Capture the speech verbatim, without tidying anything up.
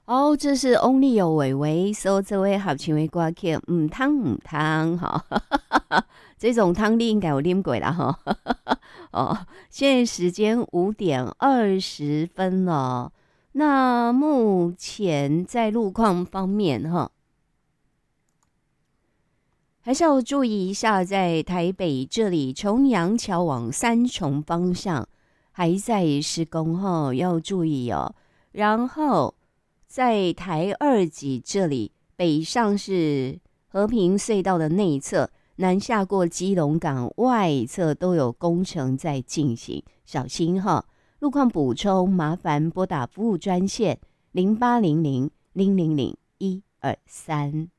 哦，这是 Only 有伟伟，所以这位好情为歌曲，唔汤唔汤哈，这种汤你应该有啉过啦哈。哦，现在时间五点二十分了，那目前在路况方面哈，还是要注意一下，在台北这里重阳桥往三重方向还在施工哈，要注意哦。然后在台二级这里，北上是和平隧道的内侧，南下过基隆港外侧都有工程在进行，小心哈。路况补充，麻烦拨打服务专线零八零零零零零一二三。